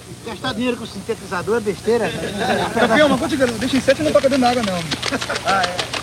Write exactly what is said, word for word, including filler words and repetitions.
Gastar dinheiro com sintetizador é besteira. Campeão, mas quando deixa em sete não toca dentro da água não. Ah, é.